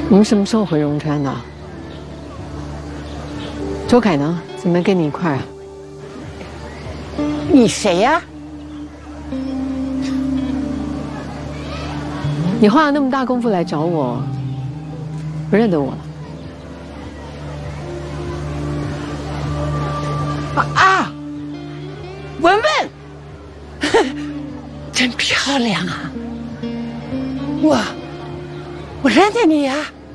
你们什么时候回荣川的？周凯呢？怎么没跟你一块儿啊？ 你谁呀？ 你花了那么大功夫来找我，不认得我了？ 啊，文文，真漂亮啊！我认得你呀，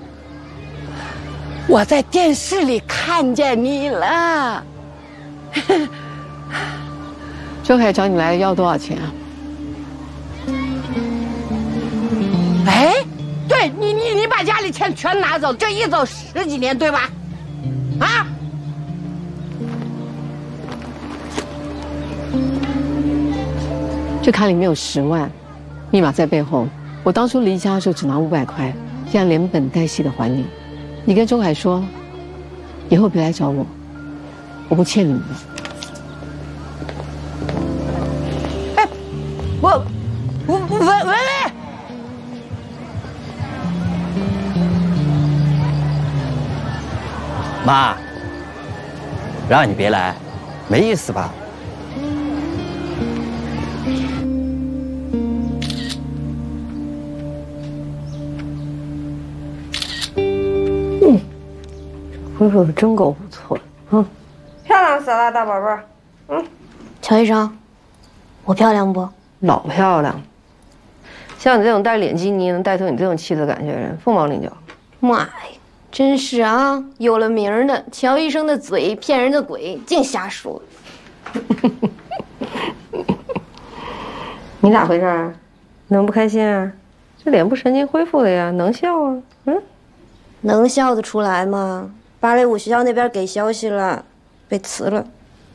我在电视里看见你了。 周凯找你来要多少钱啊？ 哎，对你把家里钱全拿走，这一走10几年，对吧？啊？ 这卡里面有10万，密码在背后。我当初离家的时候只拿500块，现在连本带息的还你。你跟周凯说，以后别来找我，我不欠你们的。 哎，文文， 妈，让你别来，没意思吧？ 恢复的真够不错的， 漂亮死了，大宝贝儿。 乔医生，我漂亮不？ 老漂亮。像你这种带脸基尼能带出你这种气质感觉的人，凤毛麟角。 妈呀，真是啊！有了名儿的乔医生的嘴骗人的鬼，净瞎说。 你咋回事啊？能不开心啊？这脸部神经恢复了呀，能笑啊？ 能笑得出来吗？芭蕾舞学校那边给消息了，被辞了。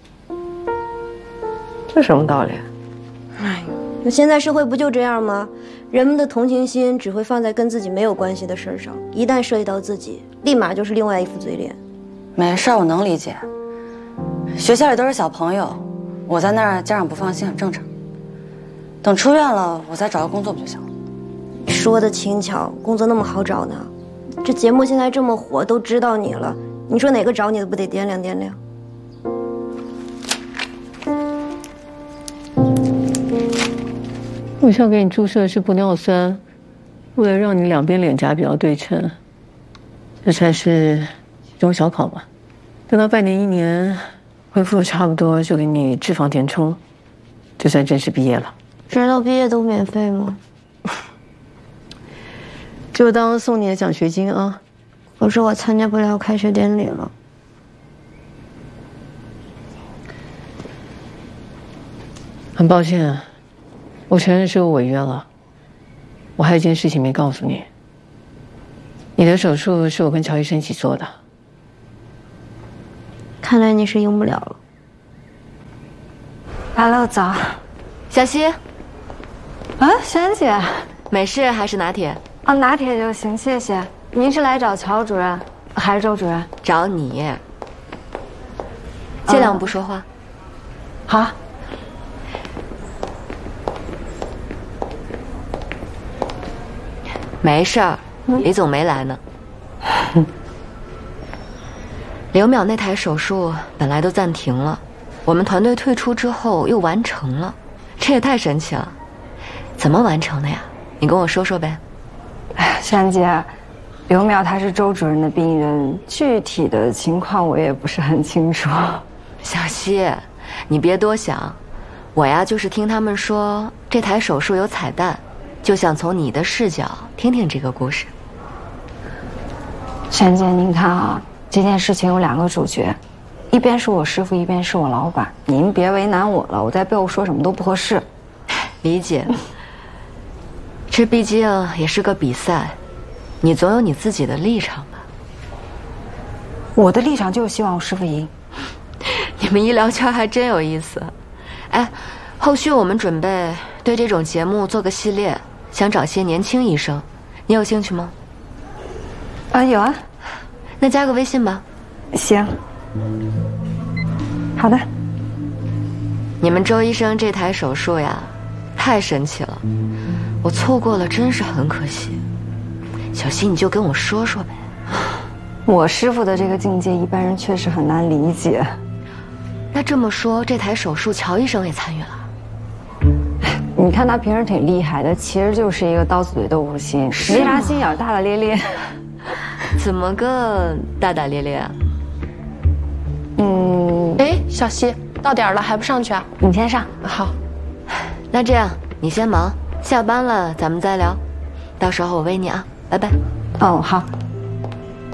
这什么道理？ 哎呦，那现在社会不就这样吗？人们的同情心只会放在跟自己没有关系的事上，一旦涉及到自己，立马就是另外一副嘴脸。 没事，我能理解。学校里都是小朋友，我在那儿家长不放心很正常。等出院了，我再找个工作不就行了？ 说的轻巧，工作那么好找呢？这节目现在这么火，都知道你了，你说哪个找你的不得掂量掂量？ 我想给你注射的是玻尿酸，为了让你两边脸颊比较对称，这算是期中小考吧。等到半年1年恢复的差不多，就给你脂肪填充，就算正式毕业了。 直到毕业都免费吗？ 就当送你的奖学金啊！ 可是我参加不了开学典礼了。 很抱歉，我承认是我违约了。我还有一件事情没告诉你，你的手术是我跟乔医生一起做的。 看来你是赢不了了。 Hello， 早， 小溪。 啊，珊姐， 美式还是拿铁？ 哦，拿铁就行，谢谢。您是来找乔主任还是周主任？ 找你。尽量不说话。 好。 没事儿，李总没来呢。刘淼那台手术本来都暂停了，我们团队退出之后又完成了，这也太神奇了。怎么完成的呀？你跟我说说呗。 哎呀，珊姐，刘淼他是周主任的病人，具体的情况我也不是很清楚。 小溪，你别多想，我呀就是听他们说这台手术有彩蛋，就想从你的视角听听这个故事。 珊姐，您看啊，这件事情有2个主角，一边是我师傅，一边是我老板。您别为难我了，我在背后说什么都不合适。 理解。这毕竟也是个比赛，你总有你自己的立场吧？ 我的立场就是希望我师傅赢。 你们医疗圈还真有意思。哎，后续我们准备对这种节目做个系列，想找些年轻医生，你有兴趣吗？ 啊，有啊。 那加个微信吧。 行。好的。 你们周医生这台手术呀，太神奇了，我错过了真是很可惜。 小溪，你就跟我说说呗。 我师傅的这个境界，一般人确实很难理解。 那这么说，这台手术乔医生也参与了？ 你看他平时挺厉害的，其实就是一个刀子嘴豆腐心，没啥心眼，大大咧咧。 怎么个大大咧咧啊？ 哎，小溪，到点了还不上去啊？ 你先上。 好， 那这样你先忙，下班了咱们再聊。到时候我喂你啊，拜拜。 哦，好。